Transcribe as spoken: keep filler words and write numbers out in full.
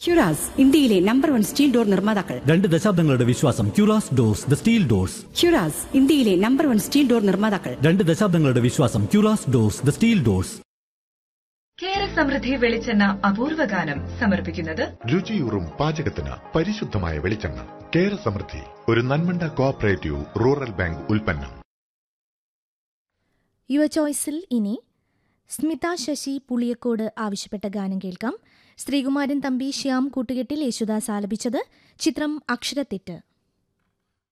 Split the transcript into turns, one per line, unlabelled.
ക്യൂറാസ് ഇന്ത്യയിലെ number one steel door നിർമ്മാതാക്കൾ.
രണ്ട് ദശാബ്ദങ്ങളുടെ വിശ്വാസം. ക്യൂറാസ് ഡോർസ്, ദ സ്റ്റീൽ ഡോർസ്.
ക്യൂറാസ് ഇന്ത്യയിലെ നമ്പർ വൺ സ്റ്റീൽ ഡോർ നിർമ്മാതാക്കൾ.
രണ്ട് ദശാബ്ദങ്ങളുടെ വിശ്വാസം. ക്യൂറാസ് ഡോർസ്, ദ സ്റ്റീൽ ഡോർസ്.
കേര സമൃദ്ധി വെളിച്ചെണ്ണ അപൂർവ ഗാനം സമർപ്പിക്കുന്നത്
രുചിയൂറും പാചകത്തിന് പരിശുദ്ധമായ വെളിച്ചെണ്ണ. കേര സമൃദ്ധി ഒരു നന്മണ്ട കോഓപ്പറേറ്റീവ് റൂറൽ ബാങ്ക് ഉൽപ്പന്നം.
യുവ ചോയ്സിൽ ഇനി സ്മിത ശശി പുളിയക്കോട് ആവശ്യപ്പെട്ട ഗാനം കേൾക്കാം. ശ്രീകുമാരൻ തമ്പി, ശ്യാം കൂട്ടുകെട്ടിൽ യേശുദാസ് ആലപിച്ചത്. ചിത്രം അക്ഷരത്തെറ്റ്.